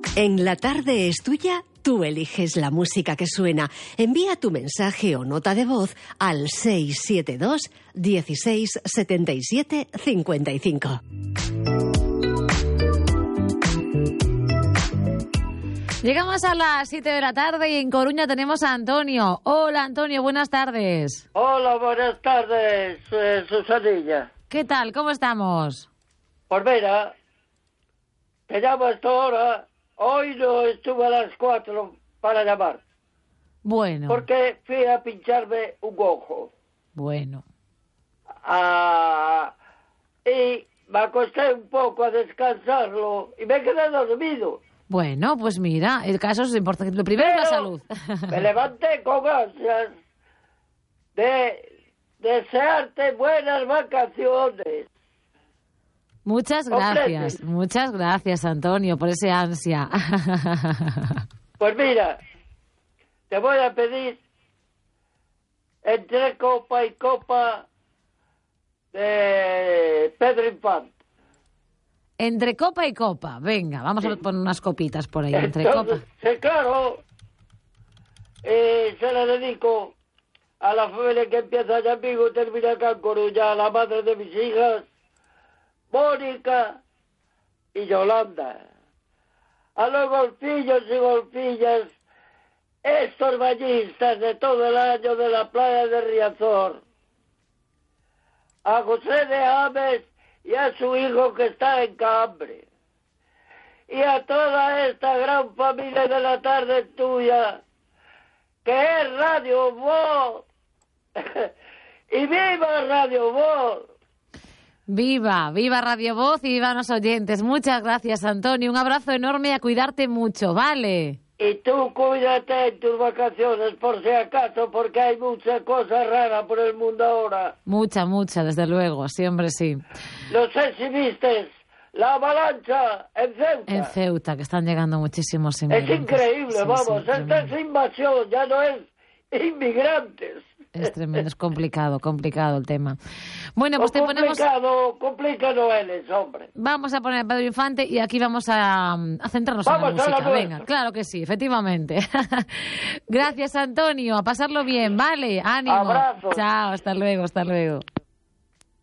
En La Tarde es Tuya, tú eliges la música que suena. Envía tu mensaje o nota de voz al 672 16 77 55. Llegamos a las 7 de la tarde y en Coruña tenemos a Antonio. Hola, Antonio, buenas tardes. Hola, buenas tardes, Susanilla. ¿Qué tal? ¿Cómo estamos? Pues mira, te llamo a esta hora. Hoy no estuve a las 4 para llamar. Bueno. Porque fui a pincharme un ojo. Bueno. Y me acosté un poco a descansarlo y me quedé dormido. Bueno, pues mira, el caso es importante. Lo primero es la salud. Me levanté con ansias de desearte buenas vacaciones. Muchas gracias, Antonio, por ese ansia. Pues mira, te voy a pedir entre copa y copa de Pedro Infante. Entre copa y copa, venga, vamos a poner unas copitas por ahí, entre Entonces, copa. Sí, claro, se la dedico a la familia que empieza allá en Vigo y termina acá en Coruña, a la madre de mis hijas, Mónica y Yolanda, a los golfillos y golfillas, estos bañistas de todo el año de la playa de Riazor, a José de Ames y a su hijo que está en Cambre, y a toda esta gran familia de La Tarde Tuya, que es Radio Voz, y viva Radio Voz. Viva Radio Voz y viva los oyentes. Muchas gracias, Antonio. Un abrazo enorme y a cuidarte mucho, ¿vale? Y tú cuídate en tus vacaciones, por si acaso, porque hay muchas cosas raras por el mundo ahora. Mucha, desde luego, sí, hombre, sí. No sé si vistes la avalancha en Ceuta. En Ceuta, que están llegando muchísimos inmigrantes. Es increíble, sí, vamos, sí, esta es invasión, ya no es inmigrantes. Es tremendo, es complicado el tema. Bueno, pues te ponemos... Complicado él, hombre. Vamos a poner a Pedro Infante y aquí vamos a centrarnos en la música. Venga, claro que sí, efectivamente. Gracias, Antonio, a pasarlo bien, ¿vale? Ánimo. Abrazo. Chao, hasta luego.